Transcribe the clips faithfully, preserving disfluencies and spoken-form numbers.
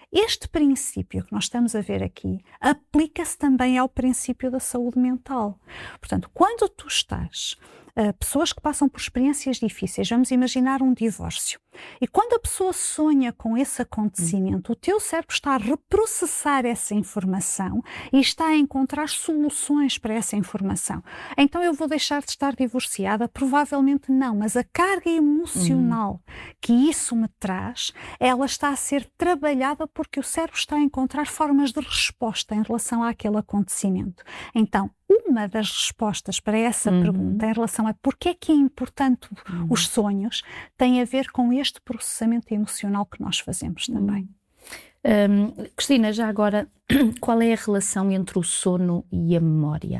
Este princípio que nós estamos a ver aqui aplica-se também ao princípio da saúde mental. Portanto, quando tu estás, uh, pessoas que passam por experiências difíceis, vamos imaginar um divórcio, e quando a pessoa sonha com esse acontecimento, o teu cérebro está a reprocessar essa informação e está a encontrar soluções para essa informação. Então eu vou deixar de estar divorciada? Provavelmente não, mas a carga emocional uhum. que isso me traz, ela está a ser trabalhada porque o cérebro está a encontrar formas de resposta em relação àquele acontecimento. Então, uma das respostas para essa uhum. pergunta em relação a porque é que é importante uhum. os sonhos tem a ver com este processamento emocional que nós fazemos também. Hum, Cristina, já agora, qual é a relação entre o sono e a memória?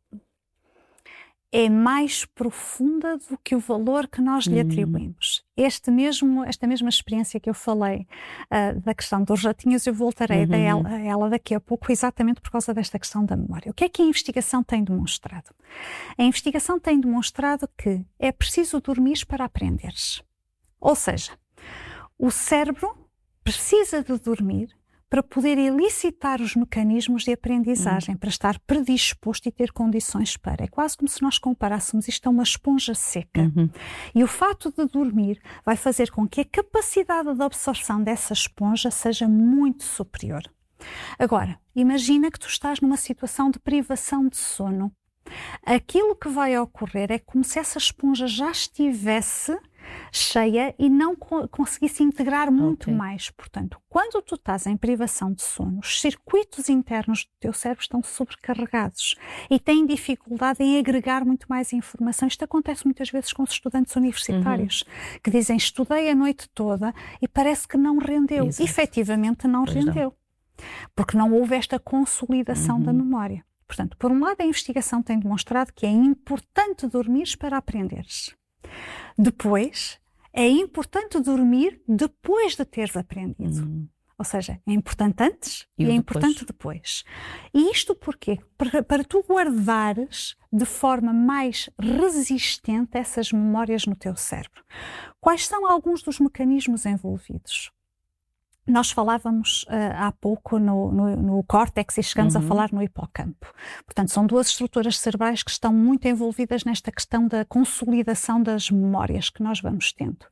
É mais profunda do que o valor que nós lhe atribuímos. Este mesmo, esta mesma experiência que eu falei uh, da questão dos ratinhos, eu voltarei uhum. a, ela, a ela daqui a pouco, exatamente por causa desta questão da memória. O que é que a investigação tem demonstrado? A investigação tem demonstrado que é preciso dormir para aprenderes. Ou seja, o cérebro precisa de dormir para poder elicitar os mecanismos de aprendizagem, uhum. para estar predisposto e ter condições para. É quase como se nós comparássemos isto a uma esponja seca. Uhum. E o fato de dormir vai fazer com que a capacidade de absorção dessa esponja seja muito superior. Agora, imagina que tu estás numa situação de privação de sono. Aquilo que vai ocorrer é como se essa esponja já estivesse cheia e não co- conseguisse integrar muito okay. mais. Portanto, quando tu estás em privação de sono, os circuitos internos do teu cérebro estão sobrecarregados e têm dificuldade em agregar muito mais informação. Isto acontece muitas vezes com os estudantes universitários, uhum. que dizem, estudei a noite toda e parece que não rendeu. Exato. Efetivamente não pois rendeu, não. Porque não houve esta consolidação uhum. da memória. Portanto, por um lado, a investigação tem demonstrado que é importante dormires para aprenderes. Depois, é importante dormir depois de teres aprendido. Uhum. Ou seja, é importante antes e, e é depois. importante depois. E isto porquê? Para, para tu guardares de forma mais resistente essas memórias no teu cérebro. Quais são alguns dos mecanismos envolvidos? Nós falávamos uh, há pouco no, no, no córtex e chegamos uhum. a falar no hipocampo. Portanto, são duas estruturas cerebrais que estão muito envolvidas nesta questão da consolidação das memórias que nós vamos tendo.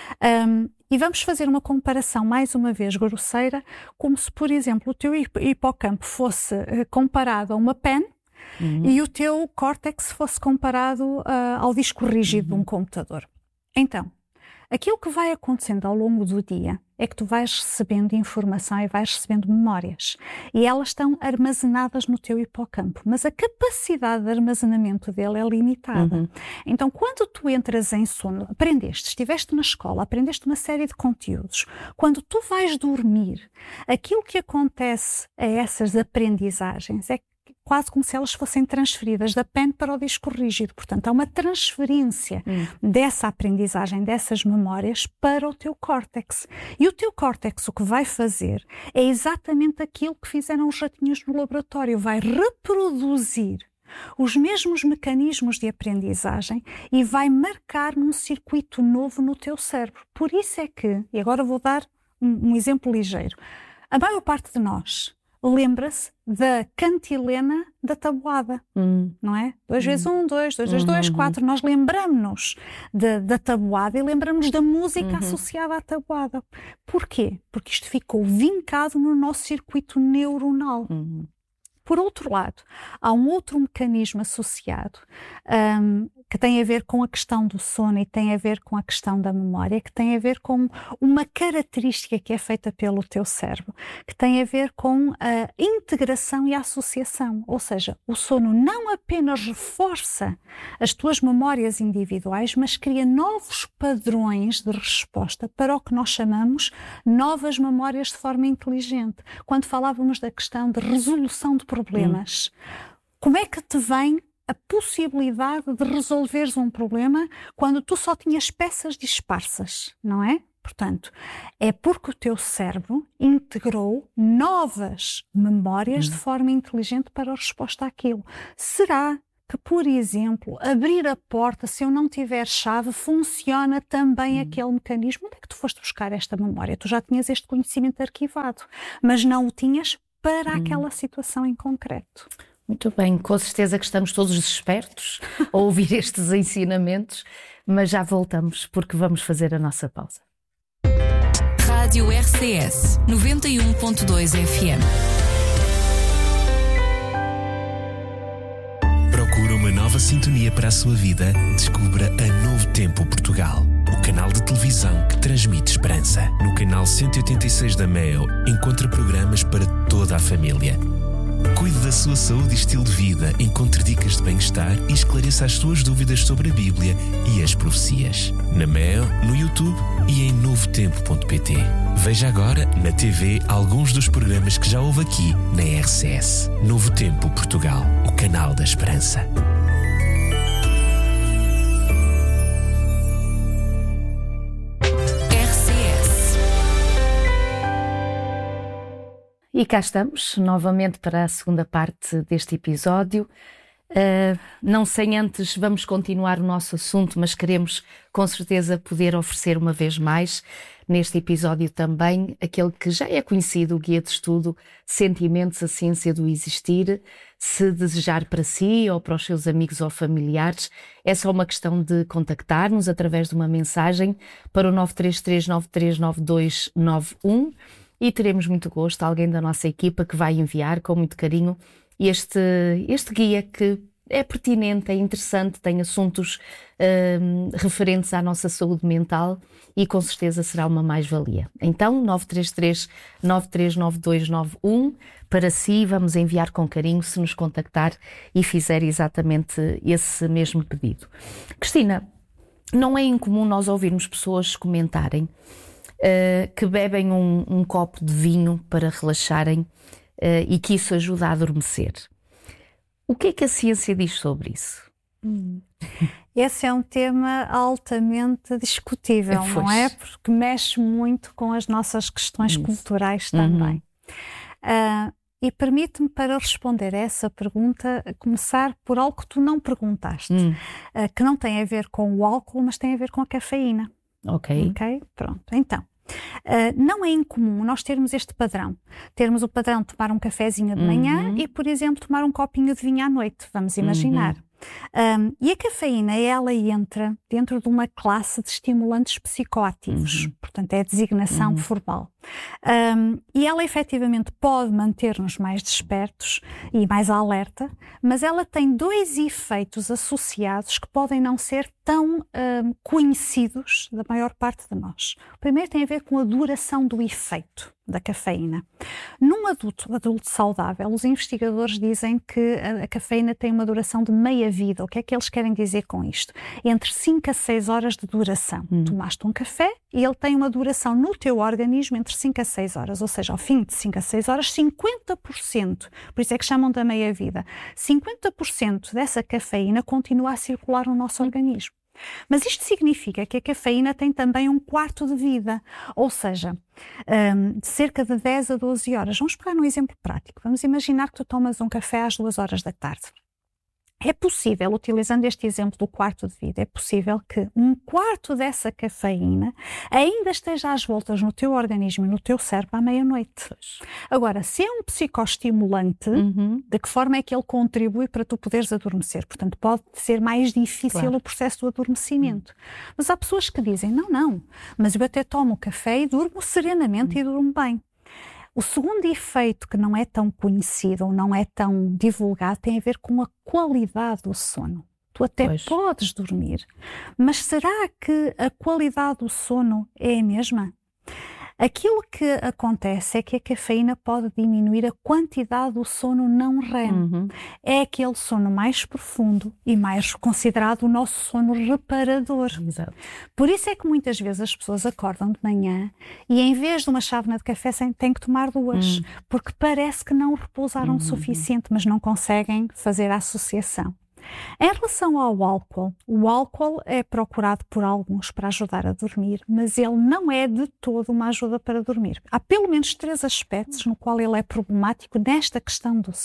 Um, e vamos fazer uma comparação, mais uma vez, grosseira, como se, por exemplo, o teu hipocampo fosse uh, comparado a uma pen uhum. e o teu córtex fosse comparado uh, ao disco rígido uhum. de um computador. Então, aquilo que vai acontecendo ao longo do dia é que tu vais recebendo informação e vais recebendo memórias. E elas estão armazenadas no teu hipocampo. Mas a capacidade de armazenamento dele é limitada. Uhum. Então, quando tu entras em sono, aprendeste, estiveste na escola, aprendeste uma série de conteúdos. Quando tu vais dormir, aquilo que acontece a essas aprendizagens é que quase como se elas fossem transferidas da pen para o disco rígido. Portanto, há uma transferência hum. dessa aprendizagem, dessas memórias para o teu córtex. E o teu córtex o que vai fazer é exatamente aquilo que fizeram os ratinhos no laboratório. Vai reproduzir os mesmos mecanismos de aprendizagem e vai marcar num circuito novo no teu cérebro. Por isso é que, e agora vou dar um, um exemplo ligeiro, a maior parte de nós lembra-se da cantilena da tabuada, hum. não é? Dois hum. vezes um, dois, dois vezes dois, quatro. Nós lembramos-nos da, da tabuada e lembramos da música uhum. associada à tabuada. Porquê? Porque isto ficou vincado no nosso circuito neuronal. Uhum. Por outro lado, há um outro mecanismo associado um, que tem a ver com a questão do sono e tem a ver com a questão da memória, que tem a ver com uma característica que é feita pelo teu cérebro, que tem a ver com a integração e a associação. Ou seja, o sono não apenas reforça as tuas memórias individuais, mas cria novos padrões de resposta para o que nós chamamos novas memórias de forma inteligente. Quando falávamos da questão de resolução de problemas, hum. como é que te vem a possibilidade de resolveres um problema quando tu só tinhas peças dispersas, não é? Portanto, é porque o teu cérebro integrou novas memórias hum. de forma inteligente para a resposta àquilo. Será que, por exemplo, abrir a porta, se eu não tiver chave, funciona também hum. aquele mecanismo. Onde é que tu foste buscar esta memória? Tu já tinhas este conhecimento arquivado, mas não o tinhas para hum. aquela situação em concreto. Muito bem, com certeza que estamos todos despertos a ouvir estes ensinamentos, mas já voltamos porque vamos fazer a nossa pausa. Rádio R C S noventa e um ponto dois F M. Procura uma nova sintonia para a sua vida? Descubra a Novo Tempo Portugal, o canal de televisão que transmite esperança. No canal cento e oitenta e seis da Meo, encontra programas para toda a família. Cuide da sua saúde e estilo de vida, encontre dicas de bem-estar e esclareça as suas dúvidas sobre a Bíblia e as profecias. Na Meo, no YouTube e em novo tempo ponto pt. Veja agora na T V alguns dos programas que já houve aqui na R C S. Novo Tempo Portugal, o canal da esperança. E cá estamos, novamente para a segunda parte deste episódio. Uh, não sem antes, vamos continuar o nosso assunto, mas queremos com certeza poder oferecer uma vez mais, neste episódio também, aquele que já é conhecido, o guia de estudo Sentimentos, a Ciência do Existir. Se desejar para si ou para os seus amigos ou familiares, é só uma questão de contactar-nos através de uma mensagem para o nove três três nove três nove dois nove um. E teremos muito gosto, alguém da nossa equipa que vai enviar com muito carinho este, este guia que é pertinente, é interessante, tem assuntos hum, referentes à nossa saúde mental e com certeza será uma mais-valia. Então, nove três três nove três nove dois nove um, para si vamos enviar com carinho se nos contactar e fizer exatamente esse mesmo pedido. Cristina, não é incomum nós ouvirmos pessoas comentarem Uh, que bebem um, um copo de vinho para relaxarem uh, e que isso ajuda a adormecer. O que é que a ciência diz sobre isso? Hum. Esse é um tema altamente discutível, pois. Não é? Porque mexe muito com as nossas questões isso. culturais também. Uhum. Uh, e permite-me, para responder a essa pergunta, começar por algo que tu não perguntaste, hum. uh, que não tem a ver com o álcool, mas tem a ver com a cafeína. Ok. Ok, pronto. Então, uh, não é incomum nós termos este padrão. Termos o padrão de tomar um cafezinho de manhã uhum. e, por exemplo, tomar um copinho de vinho à noite, vamos imaginar. Uhum. Um, e a cafeína, ela entra dentro de uma classe de estimulantes psicoativos, uhum. portanto é a designação uhum. formal. Um, e ela efetivamente pode manter-nos mais despertos e mais alerta, mas ela tem dois efeitos associados que podem não ser tão um, conhecidos da maior parte de nós. O primeiro tem a ver com a duração do efeito da cafeína. Num adulto, adulto saudável, os investigadores dizem que a, a cafeína tem uma duração de meia vida. O que é que eles querem dizer com isto? Entre cinco a seis horas de duração. Hum. Tomaste um café e ele tem uma duração no teu organismo entre cinco a seis horas, ou seja, ao fim de cinco a seis horas, cinquenta por cento, por isso é que chamam da meia vida, cinquenta por cento dessa cafeína continua a circular no nosso organismo. Mas isto significa que a cafeína tem também um quarto de vida, ou seja, um, de cerca de dez a doze horas. Vamos pegar num exemplo prático. Vamos imaginar que tu tomas um café às duas horas da tarde. É possível, utilizando este exemplo do quarto de vida, é possível que um quarto dessa cafeína ainda esteja às voltas no teu organismo e no teu cérebro à meia-noite. Agora, se é um psicoestimulante, uhum. de que forma é que ele contribui para tu poderes adormecer? Portanto, pode ser mais difícil claro. o processo do adormecimento. Uhum. Mas há pessoas que dizem, não, não, mas eu até tomo café e durmo serenamente uhum. e durmo bem. O segundo efeito, que não é tão conhecido ou não é tão divulgado, tem a ver com a qualidade do sono. Tu até pois. podes dormir, mas será que a qualidade do sono é a mesma? Aquilo que acontece é que a cafeína pode diminuir a quantidade do sono não R E M. Uhum. É aquele sono mais profundo e mais considerado o nosso sono reparador. Exato. Por isso é que muitas vezes as pessoas acordam de manhã e em vez de uma chávena de café têm que tomar duas, uhum. porque parece que não repousaram o uhum. suficiente, mas não conseguem fazer a associação. Em relação ao álcool, o álcool é procurado por alguns para ajudar a dormir, mas ele não é de todo uma ajuda para dormir. Há pelo menos três aspectos no qual ele é problemático nesta questão do sono.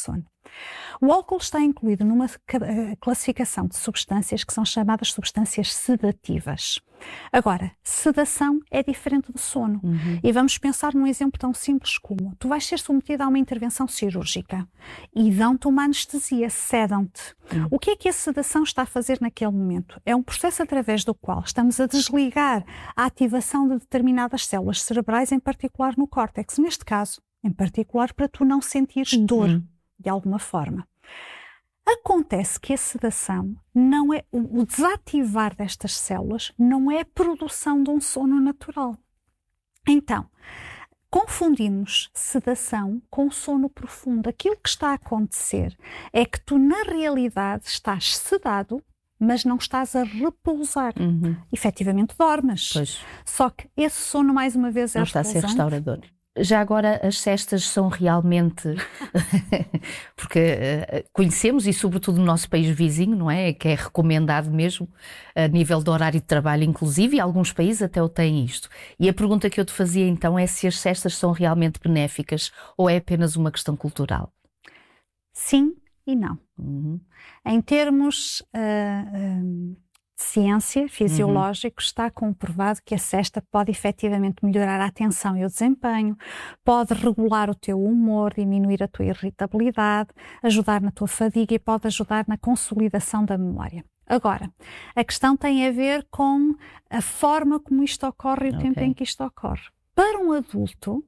O álcool está incluído numa classificação de substâncias que são chamadas substâncias sedativas. Agora, sedação é diferente do sono. Uhum. E vamos pensar num exemplo tão simples como: tu vais ser submetido a uma intervenção cirúrgica e dão-te uma anestesia, sedam-te. Uhum. O que é que a sedação está a fazer naquele momento? É um processo através do qual estamos a desligar a ativação de determinadas células cerebrais, em particular no córtex. Neste caso, em particular, para tu não sentires dor, uhum. de alguma forma. Acontece que a sedação não é, o desativar destas células não é a produção de um sono natural. Então, confundimos sedação com sono profundo. Aquilo que está a acontecer é que tu, na realidade, estás sedado, mas não estás a repousar. Uhum. Efetivamente dormes. Pois. Só que esse sono, mais uma vez, é não está a ser repousante. restaurador. Já agora, as cestas são realmente, porque uh, conhecemos, e sobretudo no nosso país vizinho, não é? Que é recomendado mesmo, a nível de horário de trabalho inclusive, e alguns países até o têm isto. E a pergunta que eu te fazia então é se as cestas são realmente benéficas ou é apenas uma questão cultural? Sim e não. Uhum. Em termos uh, uh, de ciência, fisiológico, uhum. está comprovado que a cesta pode efetivamente melhorar a atenção e o desempenho, pode regular o teu humor, diminuir a tua irritabilidade, ajudar na tua fadiga e pode ajudar na consolidação da memória. Agora, a questão tem a ver com a forma como isto ocorre e o okay. tempo em que isto ocorre. Para um adulto,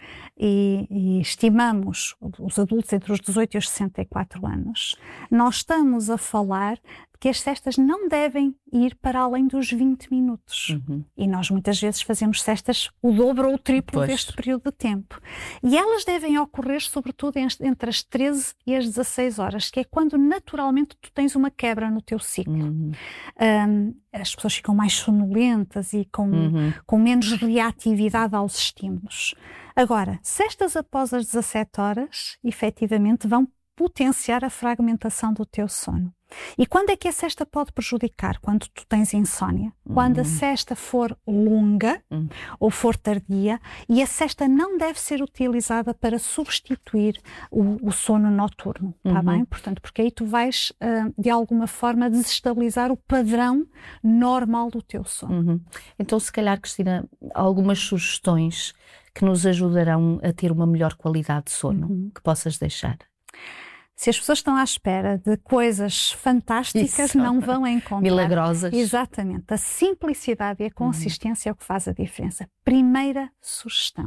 E, e estimamos os adultos entre os dezoito e os sessenta e quatro anos, nós estamos a falar de que as cestas não devem ir para além dos vinte minutos. Uhum. E nós muitas vezes fazemos cestas o dobro ou o triplo pois. deste período de tempo. E elas devem ocorrer sobretudo entre as treze e as dezasseis horas, que é quando naturalmente tu tens uma quebra no teu ciclo. Uhum. Um, as pessoas ficam mais sonolentas e com, uhum. com menos reatividade aos estímulos. Agora, cestas após as dezassete horas, efetivamente, vão potenciar a fragmentação do teu sono. E quando é que a cesta pode prejudicar? Quando tu tens insónia. Uhum. Quando a cesta for longa uhum. ou for tardia, e a cesta não deve ser utilizada para substituir o, o sono noturno, está uhum. bem? Portanto, porque aí tu vais, uh, de alguma forma, desestabilizar o padrão normal do teu sono. Uhum. Então, se calhar, Cristina, algumas sugestões que nos ajudarão a ter uma melhor qualidade de sono, uhum. que possas deixar? Se as pessoas estão à espera de coisas fantásticas, Isso. não vão encontrar. Milagrosas. Exatamente. A simplicidade e a consistência uhum. é o que faz a diferença. Primeira sugestão.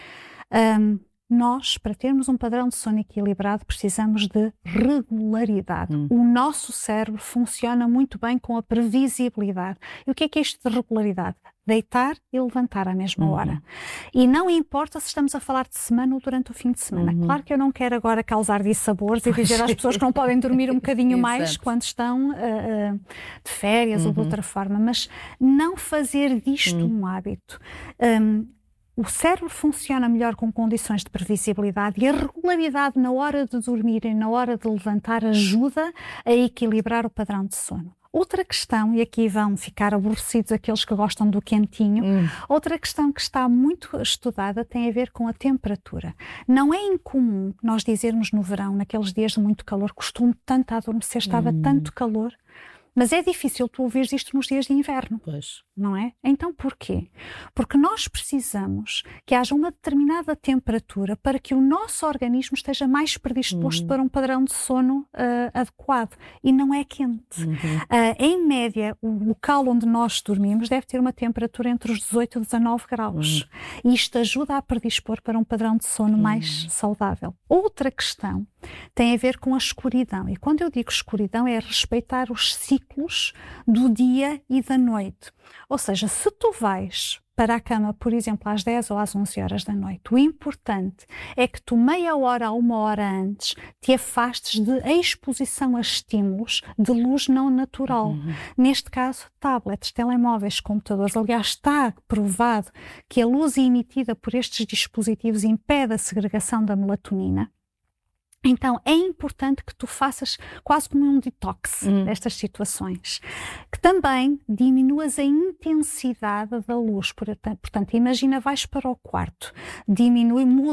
Um, nós, para termos um padrão de sono equilibrado, precisamos de regularidade. Uhum. O nosso cérebro funciona muito bem com a previsibilidade. E o que é que é isto de regularidade? Deitar e levantar à mesma uhum. hora. E não importa se estamos a falar de semana ou durante o fim de semana. Uhum. Claro que eu não quero agora causar dissabores e dizer às pessoas que não podem dormir um bocadinho mais quando estão uh, uh, de férias uhum. ou de outra forma, mas não fazer disto uhum. um hábito. Um, O cérebro funciona melhor com condições de previsibilidade e a regularidade na hora de dormir e na hora de levantar ajuda a equilibrar o padrão de sono. Outra questão, e aqui vão ficar aborrecidos aqueles que gostam do quentinho, hum. outra questão que está muito estudada tem a ver com a temperatura. Não é incomum nós dizermos no verão, naqueles dias de muito calor, costumo tanto a adormecer, estava hum. tanto calor. Mas é difícil tu ouvires isto nos dias de inverno, pois. Não é? Então porquê? Porque nós precisamos que haja uma determinada temperatura para que o nosso organismo esteja mais predisposto uhum. para um padrão de sono uh, adequado. E não é quente. Uhum. Uh, em média, o local onde nós dormimos deve ter uma temperatura entre os dezoito e dezanove graus. Uhum. E isto ajuda a predispor para um padrão de sono uhum. mais saudável. Outra questão tem a ver com a escuridão. E quando eu digo escuridão é respeitar os ciclos do dia e da noite. Ou seja, se tu vais para a cama, por exemplo, às dez ou às onze horas da noite, o importante é que tu meia hora a uma hora antes te afastes de exposição a estímulos de luz não natural. Uhum. Neste caso, tablets, telemóveis, computadores. Aliás, está provado que a luz emitida por estes dispositivos impede a segregação da melatonina. Então, é importante que tu faças quase como um detox hum. destas situações. Que também diminuas a intensidade da luz. Portanto, imagina, vais para o quarto, diminui, muda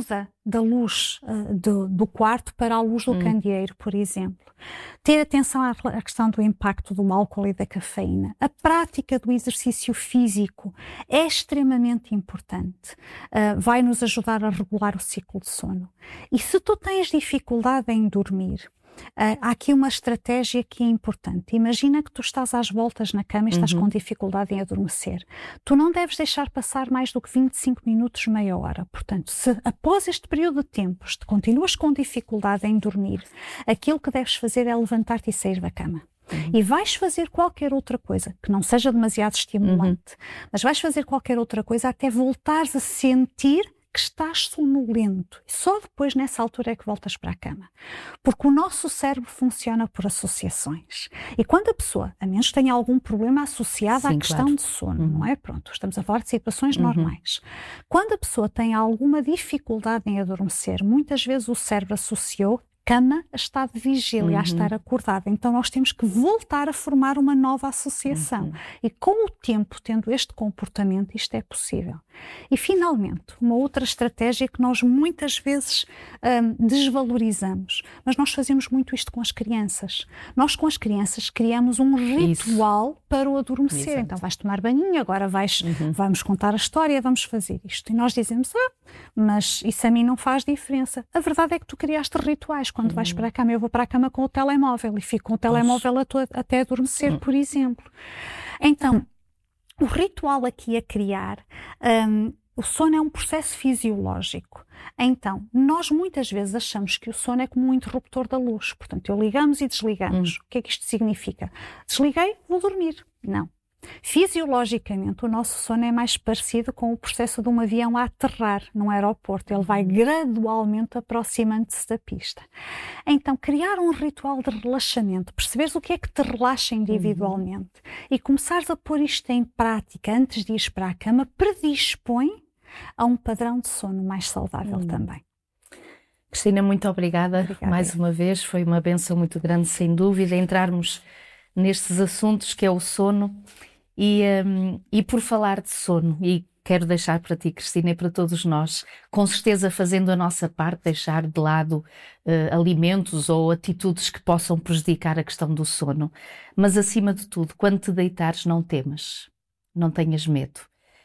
da luz uh, do, do quarto para a luz do hum. candeeiro, por exemplo. Ter atenção à, à questão do impacto do álcool e da cafeína. A prática do exercício físico é extremamente importante. Uh, vai nos ajudar a regular o ciclo de sono. E se tu tens dificuldade em dormir, Uh, há aqui uma estratégia que é importante. Imagina que tu estás às voltas na cama e estás uhum. com dificuldade em adormecer. Tu não deves deixar passar mais do que vinte e cinco minutos, meia hora. Portanto, se após este período de tempo te continuas com dificuldade em dormir, aquilo que deves fazer é levantar-te e sair da cama. Uhum. E vais fazer qualquer outra coisa, que não seja demasiado estimulante, uhum. mas vais fazer qualquer outra coisa até voltares a sentir que estás sonolento. E só depois, nessa altura, é que voltas para a cama. Porque o nosso cérebro funciona por associações. E quando a pessoa, a menos tenha algum problema associado Sim, à questão claro. de sono, uhum. não é? Pronto, estamos a falar de situações uhum. normais. Quando a pessoa tem alguma dificuldade em adormecer, muitas vezes o cérebro associou cama a estado de vigília, uhum. a estar acordada. Então nós temos que voltar a formar uma nova associação. Uhum. E com o tempo, tendo este comportamento, isto é possível. E finalmente, uma outra estratégia que nós muitas vezes um, desvalorizamos, mas nós fazemos muito isto com as crianças. Nós com as crianças criamos um ritual Isso. para o adormecer. Exato. Então vais tomar banhinho, agora vais, uhum. vamos contar a história, vamos fazer isto. E nós dizemos, ah, mas isso a mim não faz diferença. A verdade é que tu criaste rituais. Quando vais para a cama, eu vou para a cama com o telemóvel e fico com o telemóvel a tu, até adormecer, hum. por exemplo. Então, o ritual aqui a criar, um, o sono é um processo fisiológico. Então, nós muitas vezes achamos que o sono é como um interruptor da luz. Portanto, eu ligamos e desligamos. Hum. O que é que isto significa? Desliguei, vou dormir. Não. Fisiologicamente, o nosso sono é mais parecido com o processo de um avião a aterrar num aeroporto. Ele vai gradualmente aproximando-se da pista. Então, criar um ritual de relaxamento, perceberes o que é que te relaxa individualmente uhum. e começares a pôr isto em prática antes de ir para a cama, predispõe a um padrão de sono mais saudável uhum. também. Cristina, muito obrigada, obrigada mais uma vez. Foi uma bênção muito grande, sem dúvida, entrarmos nestes assuntos que é o sono. E, um, e por falar de sono, e quero deixar para ti, Cristina, e para todos nós, com certeza fazendo a nossa parte, deixar de lado uh, alimentos ou atitudes que possam prejudicar a questão do sono. Mas acima de tudo, quando te deitares, não temas, não tenhas medo.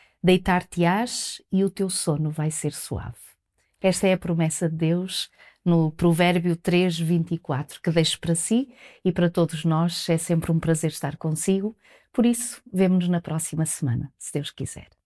Deitar-te-ás e o teu sono vai ser suave. Esta é a promessa de Deus no Provérbio três, vinte e quatro, que deixo para si e para todos nós. É sempre um prazer estar consigo. Por isso, vemo-nos na próxima semana, se Deus quiser.